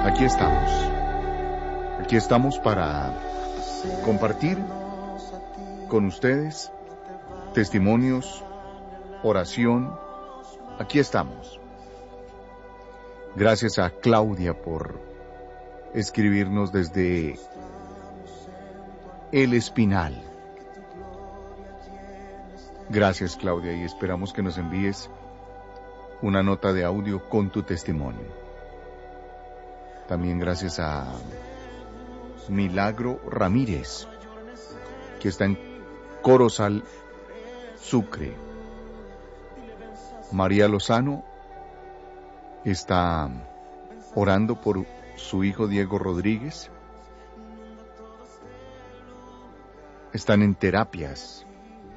Aquí estamos. Aquí estamos para compartir con ustedes testimonios, oración. Aquí estamos. Gracias a Claudia por escribirnos desde El Espinal. Gracias, Claudia, y esperamos que nos envíes una nota de audio con tu testimonio. También gracias a Milagro Ramírez, que está en Corozal, Sucre. María Lozano está orando por su hijo Diego Rodríguez. Están en terapias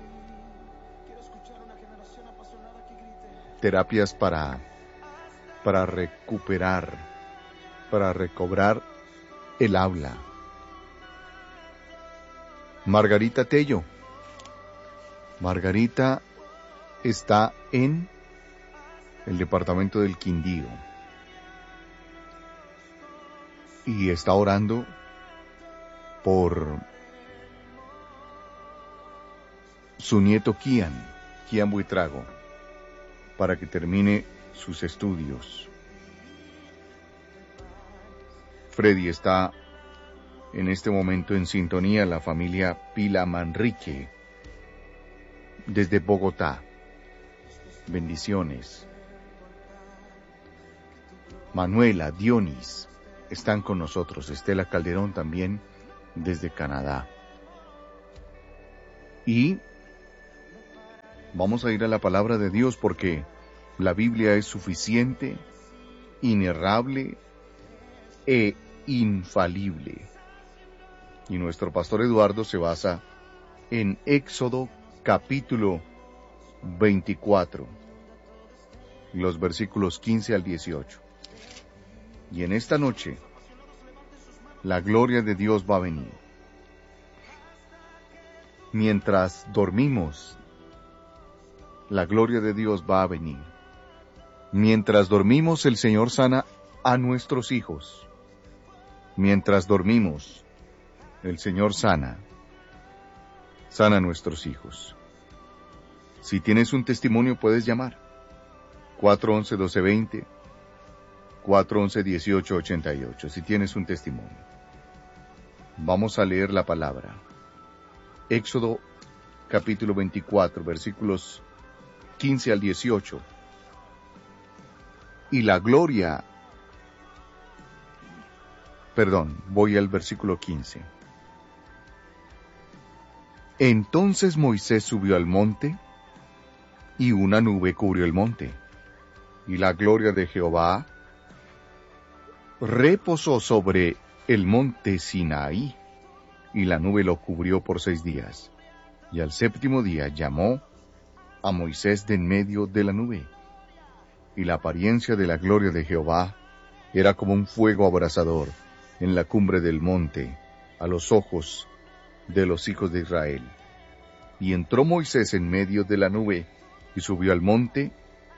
para recuperar, para recobrar el habla. Margarita Tello. Margarita está en el departamento del Quindío y está orando por su nieto Kian Buitrago, para que termine sus estudios. Freddy está en este momento en sintonía, la familia Pila Manrique, desde Bogotá. Bendiciones. Manuela, Dionis, están con nosotros. Estela Calderón también, desde Canadá. Y vamos a ir a la palabra de Dios porque la Biblia es suficiente, inerrable e infalible. Y nuestro pastor Eduardo se basa en Éxodo capítulo 24, los versículos 15 al 18. Y en esta noche, la gloria de Dios va a venir. Mientras dormimos, la gloria de Dios va a venir. Mientras dormimos, el Señor sana a nuestros hijos. Mientras dormimos, el Señor sana a nuestros hijos. Si tienes un testimonio, puedes llamar 411-1220, 411-1888, si tienes un testimonio. Vamos a leer la palabra. Éxodo capítulo 24, versículos 15 al 18. Y la gloria... voy al versículo 15. Entonces Moisés subió al monte, y una nube cubrió el monte, y la gloria de Jehová reposó sobre el monte Sinaí, y la nube lo cubrió por 6 días. Y al 7º día llamó a Moisés de en medio de la nube, y la apariencia de la gloria de Jehová era como un fuego abrasador en la cumbre del monte, a los ojos de los hijos de Israel. Y entró Moisés en medio de la nube, y subió al monte,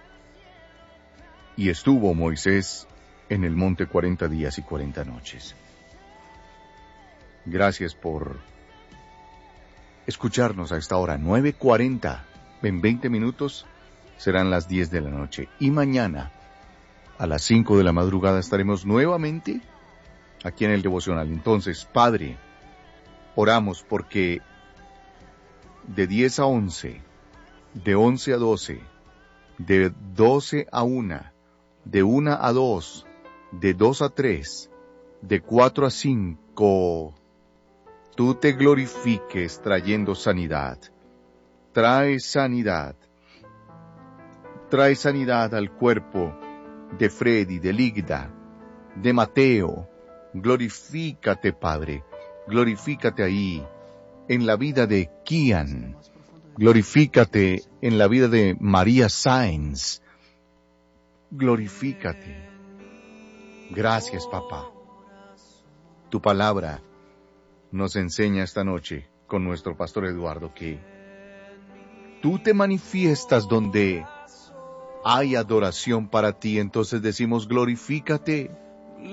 y estuvo Moisés en el monte 40 días y 40 noches. Gracias por escucharnos a esta hora, 9:40. En 20 minutos serán las 10 de la noche. Y mañana, a las 5 de la madrugada, estaremos nuevamente aquí en el devocional. Entonces, Padre, oramos porque de 10 a 11, de 11 a 12, de 12 a 1, de 1 a 2, de 2 a 3, de 4 a 5, tú te glorifiques trayendo sanidad. Trae sanidad al cuerpo de Freddy, de Ligda, de Mateo. Glorifícate, Padre, glorifícate ahí, en la vida de Kian, glorifícate en la vida de María Sáenz, glorifícate. Gracias, papá. Tu palabra nos enseña esta noche con nuestro pastor Eduardo que tú te manifiestas donde hay adoración para ti, entonces decimos glorifícate.